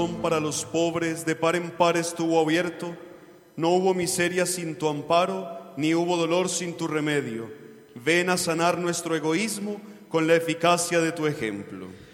Para los pobres de par en par estuvo abierto, no hubo miseria sin tu amparo, ni hubo dolor sin tu remedio. Ven a sanar nuestro egoísmo con la eficacia de tu ejemplo.